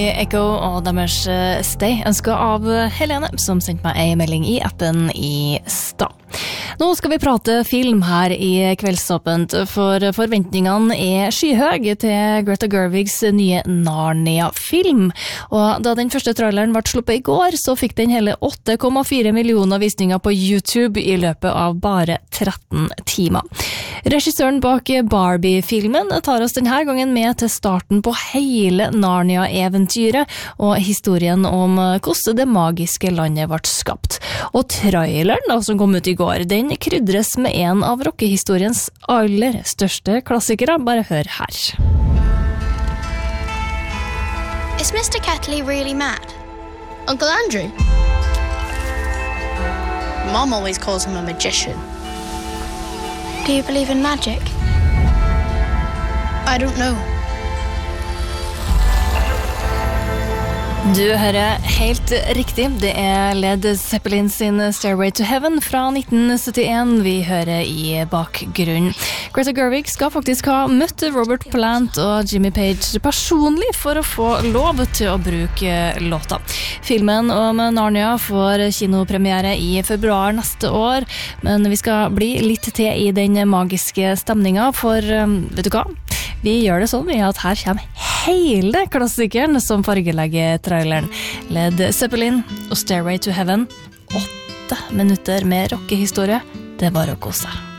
Echo og deres Stay ønsket av Helene, som sendte meg en melding i appen i stad. Nå skal vi prate film her i Kveldsåpent, for forventningene skyhøye til Greta Gerwigs nye Narnia-film. Og da den første traileren ble sluppet i går, så fikk den hele 8,4 millioner visninger på YouTube i løpet av bare 13 timer. Regissøren bak Barbie-filmen tar oss denne gangen med til starten på hele Narnia-eventyret og historien om hvordan det magiske landet ble skapt. Og traileren som kom ut i går, den krydres med en av rockehistoriens aller største klassikere. Bare hør her. Is Mr. Catley really mad? Uncle Andrew? Mom always calls him a magician. Do you believe in magic? I don't know. Du hører helt riktig, det Led Zeppelin sin Stairway to Heaven fra 1971 vi hører i bakgrunnen. Greta Gerwig skal faktisk ha møtt Robert Plant og Jimmy Page personlig for å få lov til å bruke låta. Filmen om Narnia får kinopremiere i februar neste år, men vi skal bli litt til i den magiske stemningen, for vet du hva? Vi gjør det sånn at her kommer hele klassikeren som fargelegger traileren. Led Zeppelin og Stairway to Heaven. 8 minutter med rockehistorie. Det er bare å kose seg.